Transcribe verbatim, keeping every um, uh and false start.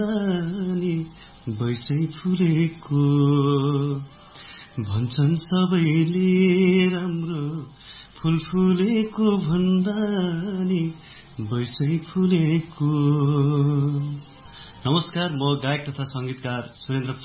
नि बैसै फुलेको भन्छन् सबैले राम्रो फुल फुलेको भन्दा नि बैसै फुलेको। नमस्कार, म गायक तथा संगीतकार सुरेन्द्र